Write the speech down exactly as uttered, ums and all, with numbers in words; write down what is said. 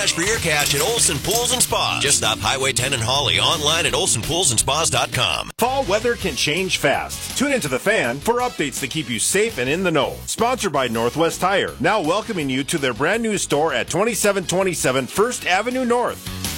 For your cash at Olson Pools and Spas. Just stop Highway ten in Hawley, online at olson pools and spas dot com. Fall weather can change fast. Tune into The Fan for updates to keep you safe and in the know. Sponsored by Northwest Tire. Now welcoming you to their brand new store at twenty-seven twenty-seven First Avenue North.